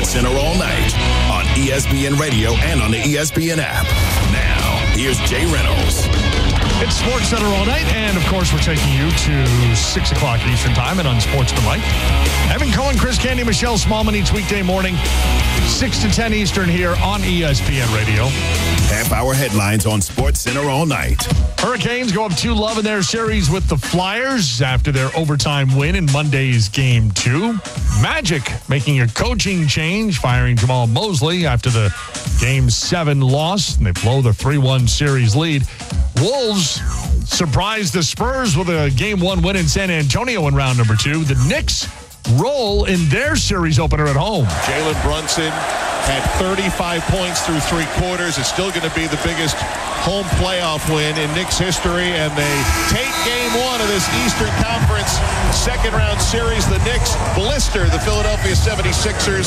Center all night on ESPN Radio and on the ESPN app. Now, here's Jay Reynolds. It's Sports Center all night, and of course, we're taking you to 6 o'clock Eastern Time and on Sports Tonight. Evan Cohen, Chris Candy, Michelle Smallman each weekday morning, 6 to 10 Eastern here on ESPN Radio. Half-hour headlines on Sports Center all night. Hurricanes go up 2-0 in their series with the Flyers after their overtime win in Monday's Game 2. Magic making a coaching change, firing Jamal Mosley after the Game 7 loss, and they blow the 3-1 series lead. Wolves surprised the Spurs with a Game 1 win in San Antonio in round number 2. The Knicks roll in their series opener at home. Jalen Brunson had 35 points through 3 quarters. It's still going to be the biggest home playoff win in Knicks history, and they take Game 1 of this Eastern Conference second-round series. The Knicks blister the Philadelphia 76ers,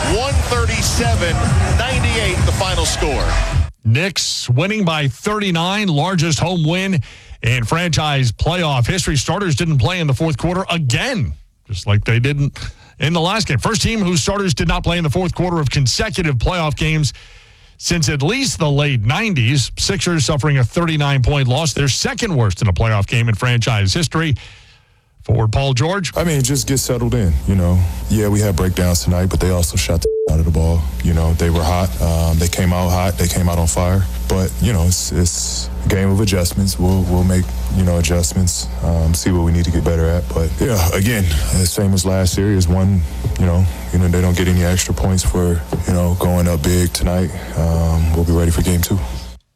137-98 the final score. Knicks winning by 39, largest home win in franchise playoff history. Starters didn't play in the fourth quarter again, just like they didn't in the last game. First team whose starters did not play in the fourth quarter of consecutive playoff games since at least the late 90s. Sixers suffering a 39-point loss, their second worst in a playoff game in franchise history. Forward Paul George. I mean, just get settled in, Yeah, we had breakdowns tonight, but they also shot the out of the ball. They were hot. They came out hot. They came out on fire. But, it's a game of adjustments. We'll make, adjustments, see what we need to get better at. But, yeah, again, the same as last series. One, they don't get any extra points for, going up big tonight. We'll be ready for Game 2.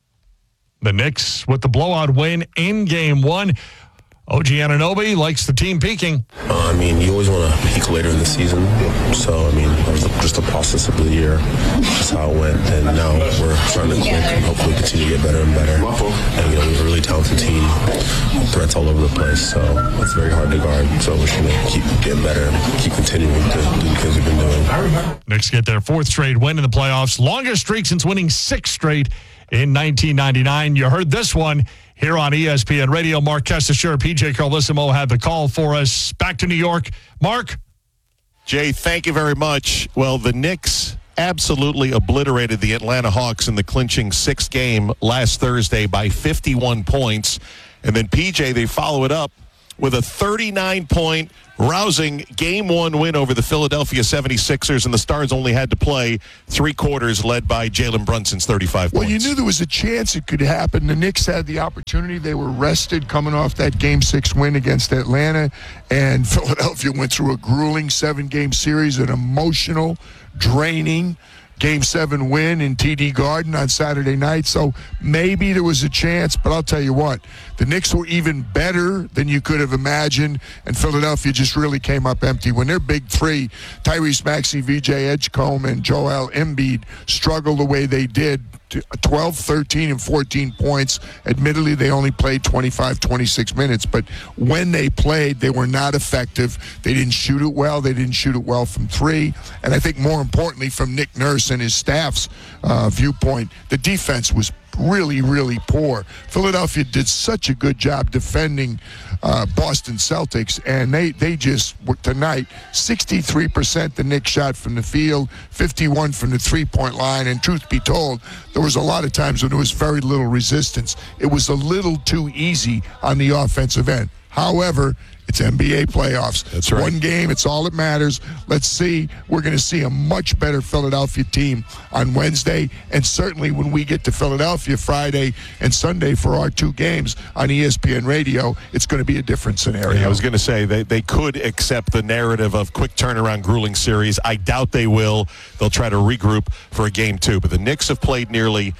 The Knicks with the blowout win in Game 1. OG Anunoby likes the team peaking. You always want to peak later in the season. So, it was just a process of the year. That's how it went. And now we're starting to click and hopefully continue to get better and better. And, we have a really talented team. Threats all over the place. So, it's very hard to guard. So, we're going to keep getting better and keep continuing to do the things we've been doing. Knicks get their 4th straight win in the playoffs. Longest streak since winning 6 straight in 1999. You heard this one here on ESPN Radio. Mark Kestecher, PJ Carlissimo had the call for us. Back to New York. Mark? Jay, thank you very much. Well, the Knicks absolutely obliterated the Atlanta Hawks in the clinching 6th game last Thursday by 51 points. And then, PJ, they follow it up with a 39-point rousing Game 1 win over the Philadelphia 76ers, and the Stars only had to play 3 quarters led by Jalen Brunson's 35 points. Well, you knew there was a chance it could happen. The Knicks had the opportunity. They were rested coming off that Game 6 win against Atlanta, and Philadelphia went through a grueling 7-game series, an emotional, draining Game 7 win in TD Garden on Saturday night. So maybe there was a chance, but I'll tell you what, the Knicks were even better than you could have imagined, and Philadelphia just really came up empty. When their big 3, Tyrese Maxey, VJ Edgecombe, and Joel Embiid, struggled the way they did, 12, 13, and 14 points. Admittedly, they only played 25, 26 minutes, but when they played, they were not effective. They didn't shoot it well. They didn't shoot it well from 3. And I think more importantly, from Nick Nurse and his staff's viewpoint, the defense was really, really poor. Philadelphia did such a good job defending Boston Celtics, and they just, tonight, 63% the Knicks shot from the field, 51 from the three-point line, and truth be told, there was a lot of times when there was very little resistance. It was a little too easy on the offensive end. However, it's NBA playoffs. That's right. One game. It's all that matters. Let's see. We're going to see a much better Philadelphia team on Wednesday. And certainly when we get to Philadelphia Friday and Sunday for our 2 games on ESPN Radio, it's going to be a different scenario. Yeah, I was going to say they could accept the narrative of quick turnaround, grueling series. I doubt they will. They'll try to regroup for a Game 2. But the Knicks have played nearly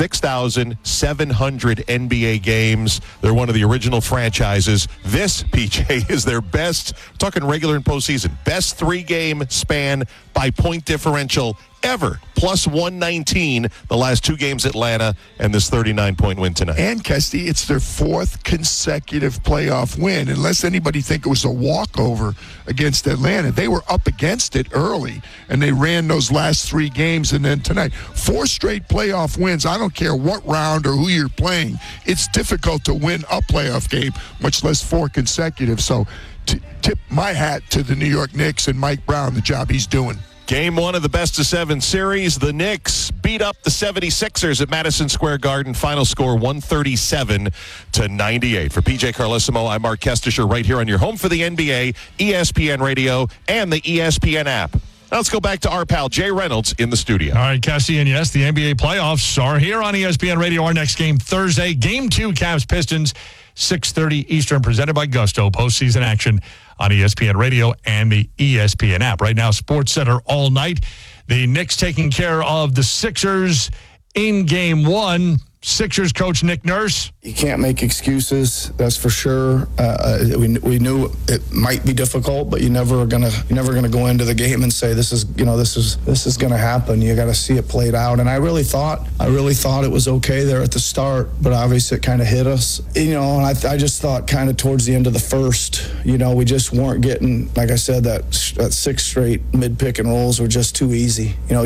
6,700 NBA games. They're one of the original franchises. This, PJ, is their best, talking regular and postseason, best 3-game span by point differential ever. Plus 119 the last 2 games Atlanta and this 39-point win tonight. And, Kesty, it's their 4th consecutive playoff win. Unless anybody think it was a walkover against Atlanta, they were up against it early, and they ran those last 3 games. And then tonight, 4 straight playoff wins. I don't care what round or who you're playing. It's difficult to win a playoff game, much less 4 consecutive. So tip my hat to the New York Knicks and Mike Brown, the job he's doing. Game 1 of the best-of-7 series. The Knicks beat up the 76ers at Madison Square Garden. Final score 137-98. For PJ Carlesimo, I'm Mark Kestisher right here on your home for the NBA, ESPN Radio, and the ESPN app. Now let's go back to our pal Jay Reynolds in the studio. All right, Cassie, and yes, the NBA playoffs are here on ESPN Radio. Our next game Thursday, Game 2, Cavs-Pistons, 6:30 Eastern, presented by Gusto. Postseason action on ESPN Radio and the ESPN app. Right now, Sports Center all night. The Knicks taking care of the Sixers in Game 1. Sixers coach Nick Nurse. You can't make excuses, that's for sure. We knew it might be difficult, but you're never gonna go into the game and say this is gonna happen. You got to see it played out. And I really thought it was okay there at the start, but obviously it kind of hit us. And I just thought kind of towards the end of the first, we just weren't getting, like I said, that 6 straight mid pick and rolls were just too easy. It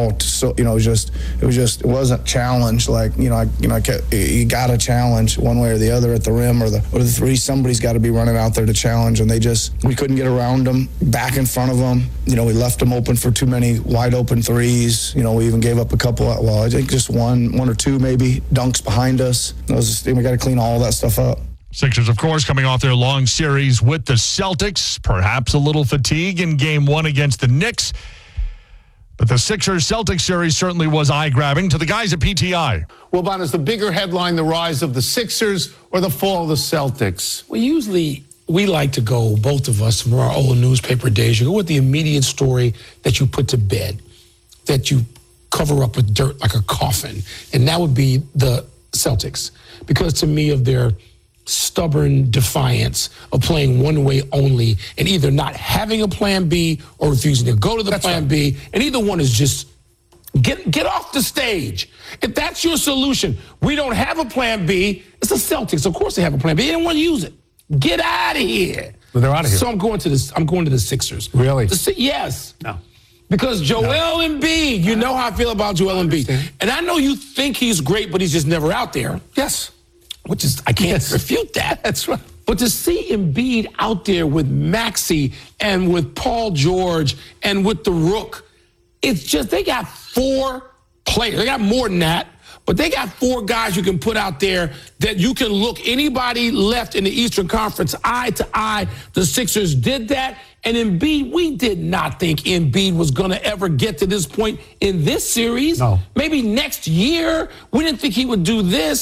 wasn't challenged like you got to challenge one way or the other at the rim or the three. Somebody's got to be running out there to challenge, and we couldn't get around them, back in front of them. We left them open for too many wide open threes. We even gave up a couple. I think just one or two maybe dunks behind us. We got to clean all that stuff up. Sixers, of course, coming off their long series with the Celtics. Perhaps a little fatigue in Game 1 against the Knicks. But the Sixers-Celtics series certainly was eye-grabbing to the guys at PTI. Well, Bon, is the bigger headline the rise of the Sixers or the fall of the Celtics? Well, usually we like to go, both of us, from our old newspaper days, you go with the immediate story that you put to bed, that you cover up with dirt like a coffin. And that would be the Celtics. Because to me, of their stubborn defiance of playing one way only and either not having a plan B or refusing to go to the plan B. And either one is just get off the stage. If that's your solution, we don't have a plan B. It's the Celtics. Of course they have a plan B. They didn't want to use it. Get out of here. Well, they're out of here. So I'm going to the Sixers. Really? Yes. No. Because Joel Embiid, you know how I feel about Joel Embiid. And I know you think he's great, but he's just never out there. Yes. Which is, I can't refute that. That's right. But to see Embiid out there with Maxey and with Paul George and with the Rook, it's just, they got 4 players. They got more than that, but they got 4 guys you can put out there that you can look anybody left in the Eastern Conference eye to eye. The Sixers did that. And Embiid, we did not think Embiid was going to ever get to this point in this series. No. Maybe next year. We didn't think he would do this.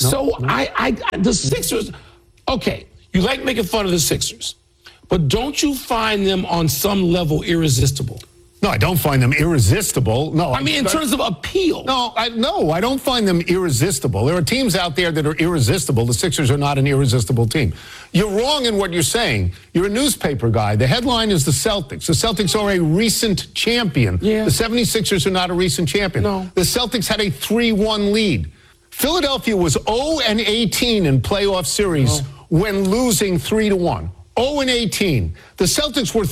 The Sixers, okay, you like making fun of the Sixers, but don't you find them on some level irresistible? No, I don't find them irresistible. No, I mean, in terms of appeal. No, I don't find them irresistible. There are teams out there that are irresistible. The Sixers are not an irresistible team. You're wrong in what you're saying. You're a newspaper guy. The headline is the Celtics. The Celtics are a recent champion. Yeah. The 76ers are not a recent champion. No. The Celtics had a 3-1 lead. Philadelphia was 0-18 in playoff series when losing 3-1. 0-18. The Celtics were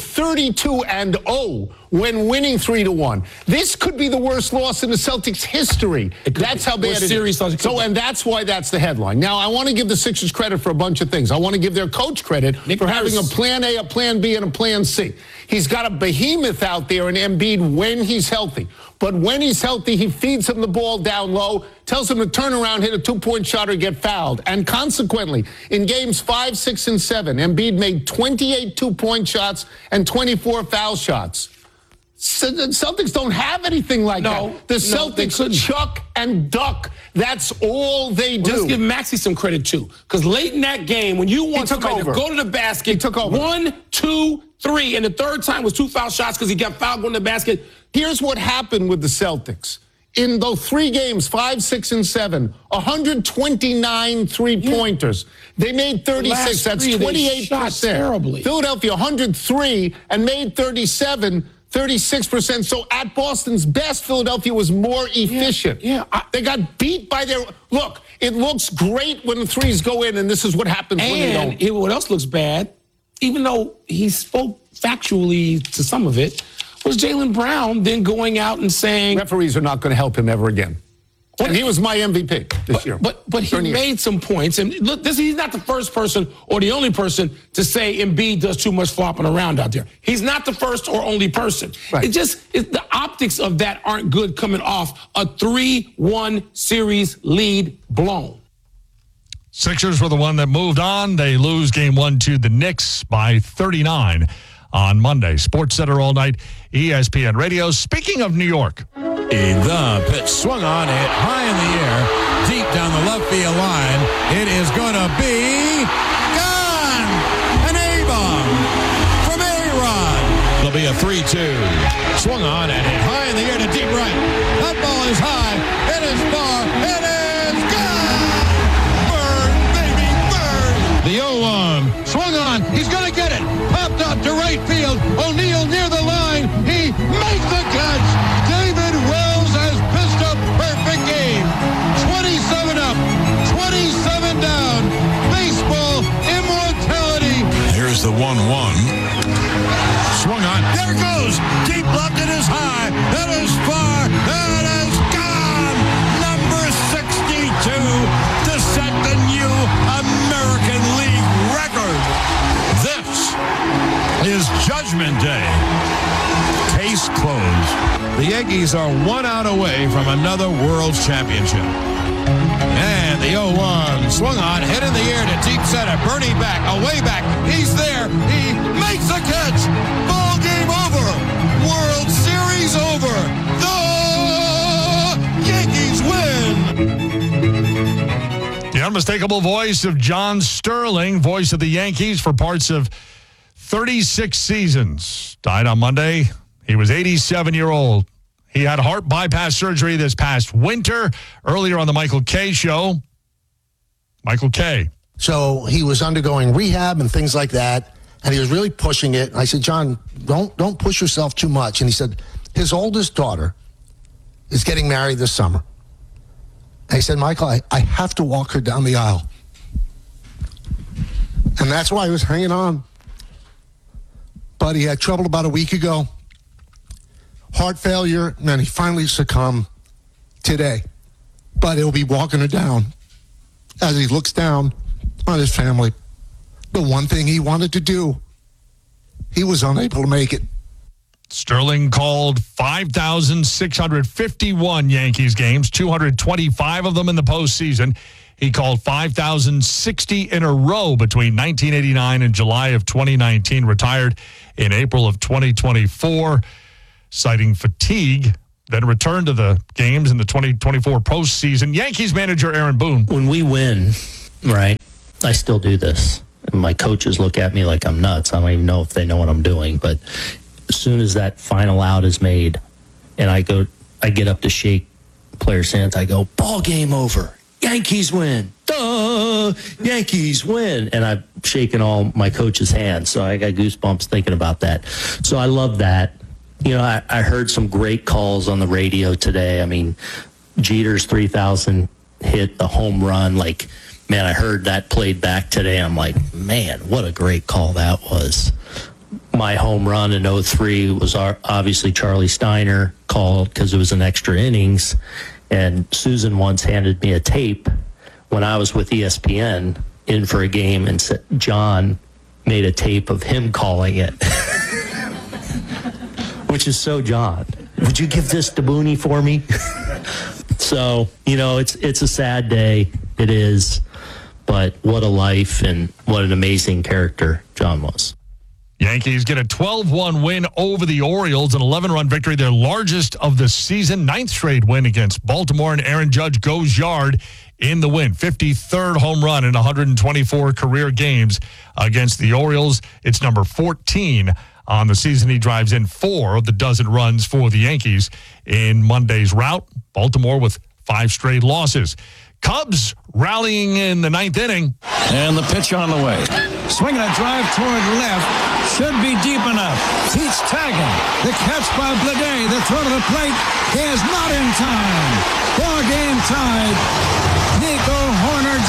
32-0 when winning 3-1. This could be the worst loss in the Celtics' history. That's how bad it is. And that's why that's the headline. Now, I want to give the Sixers credit for a bunch of things. I want to give their coach credit for having a plan A, a plan B, and a plan C. He's got a behemoth out there in Embiid when he's healthy. But when he's healthy, he feeds him the ball down low, tells him to turn around, hit a 2-point shot, or get fouled. And consequently, in games 5, 6, and 7, Embiid made 28 2-point shots and 24 foul shots. The Celtics don't have anything like that. The Celtics chuck and duck. That's all they do. Let's give Maxey some credit, too. Because late in that game, when you want somebody to go to the basket, he took over. 1, 2, 3, and the third time was 2 foul shots because he got fouled going to the basket. Here's what happened with the Celtics. In those 3 games, 5, 6, and 7, 129 three-pointers. They made 36. That's 28%. Terribly. Philadelphia, 103, and made 37. 36%. So at Boston's best, Philadelphia was more efficient. They got beat by their... Look, it looks great when the threes go in, and this is what happens when they don't. And what else looks bad, even though he spoke factually to some of it, was Jaylen Brown then going out and saying... Referees are not going to help him ever again. And he was my MVP this year. But he made some points. And look, he's not the first person or the only person to say Embiid does too much flopping around out there. He's not the first or only person. Right. The optics of that aren't good coming off a 3-1 series lead blown. Sixers were the one that moved on. They lose game 1 to the Knicks by 39 on Monday. Sports Center all night, ESPN Radio. Speaking of New York. The pitch swung on it high in the air, deep down the left field line. It is going to be gone. An A-bomb from A-Rod. It'll be a 3-2. Swung on and hit high in the air to deep right. That ball is high. It is far. It is gone. Burn, baby, burn. The 0-1 swung on. He's going to get it. Popped out to right field. O'Neal near the line. He makes the catch. David Wells has pitched a perfect game. 27 up, 27 down. Baseball immortality. Here's the 1-1. Swung on. There it goes. Deep left. It is high. It is far. It is gone. Number 62 to set the new American League record. This is Judgment Day. Case closed. The Yankees are 1 out away from another World Championship. And the 0-1 swung on, hit in the air to deep center. Bernie back, away back. He's there. He makes the catch. Ball game over. World Series over. The Yankees win. The unmistakable voice of John Sterling, voice of the Yankees for parts of 36 seasons. Died on Monday. He was 87-year-old. He had heart bypass surgery this past winter. Earlier on the Michael Kay show, Michael Kay. So he was undergoing rehab and things like that, and he was really pushing it. I said, John, don't push yourself too much. And he said, his oldest daughter is getting married this summer. And he said, Michael, I have to walk her down the aisle. And that's why he was hanging on. But he had trouble about a week ago. Heart failure, and he finally succumbed today. But he'll be walking her down as he looks down on his family. The one thing he wanted to do, he was unable to make it. Sterling called 5,651 Yankees games, 225 of them in the postseason. He called 5,060 in a row between 1989 and July of 2019, retired in April of 2024. Citing fatigue, then returned to the games in the 2024 postseason. Yankees manager Aaron Boone. When we win, right, I still do this. And my coaches look at me like I'm nuts. I don't even know if they know what I'm doing. But as soon as that final out is made and I get up to shake players' hands, I go, ball game over. Yankees win. Duh! Yankees win. And I've shaken all my coaches' hands. So I got goosebumps thinking about that. So I love that. You know, I heard some great calls on the radio today. I mean, Jeter's 3,000 hit, the home run. Like, man, I heard that played back today. I'm like, man, what a great call that was. My home run in 03 was obviously Charlie Steiner called because it was an extra innings. And Susan once handed me a tape when I was with ESPN in for a game and said, John made a tape of him calling it. Which is so John. Would you give this to Booney for me? So, you know, it's a sad day. It is. But what a life and what an amazing character John was. Yankees get a 12-1 win over the Orioles, an 11-run victory, their largest of the season, 9th straight win against Baltimore, and Aaron Judge goes yard in the win. 53rd home run in 124 career games against the Orioles. It's number 14 on the season. He drives in 4 of the dozen runs for the Yankees in Monday's rout. Baltimore with 5 straight losses. Cubs rallying in the 9th inning. And the pitch on the way. Swinging a drive toward left. Should be deep enough. He's tagging. The catch by Bleday. The throw to the plate is not in time. Ball game tied. Nico Hoerner delivers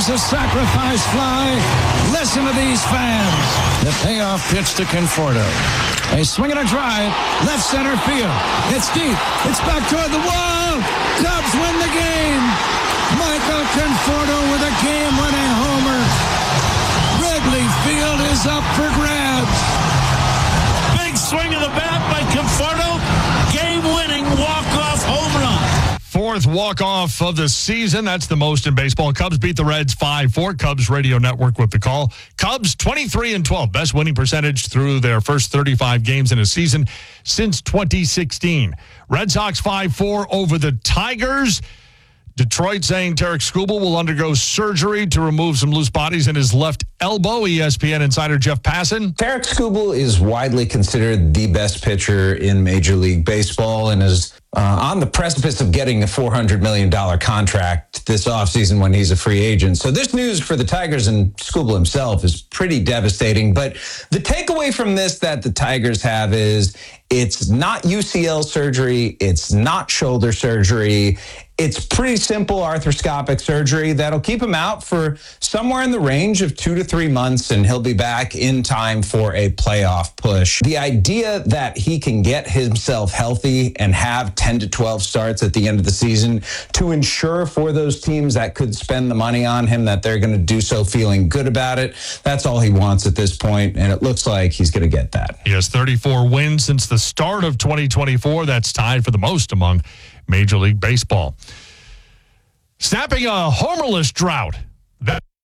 Here's a sacrifice fly. Listen to these fans. The payoff pitch to Conforto. A swing and a drive. Left center field. It's deep. It's back toward the wall. Cubs win the game. Michael Conforto with a game-winning homer. Wrigley Field is up for grabs. Big swing of the bat by Conforto. Game-winning walk-off home run. Fourth walk-off of the season. That's the most in baseball. Cubs beat the Reds 5-4. Cubs Radio Network with the call. Cubs 23-12. Best winning percentage through their first 35 games in a season since 2016. Red Sox 5-4 over the Tigers. Detroit saying Tarek Skubal will undergo surgery to remove some loose bodies in his left elbow. ESPN insider Jeff Passan. Tarek Skubal is widely considered the best pitcher in Major League Baseball and is on the precipice of getting a $400 million contract this offseason when he's a free agent. So this news for the Tigers and Skubal himself is pretty devastating. But the takeaway from this that the Tigers have is it's not UCL surgery. It's not shoulder surgery. It's pretty simple arthroscopic surgery that'll keep him out for somewhere in the range of 2 to 3 months, and he'll be back in time for a playoff push. The idea that he can get himself healthy and have 10 to 12 starts at the end of the season to ensure for those teams that could spend the money on him that they're going to do so feeling good about it, that's all he wants at this point, and it looks like he's going to get that. He has 34 wins since the start of 2024. That's tied for the most among Major League Baseball. Snapping a homerless drought. That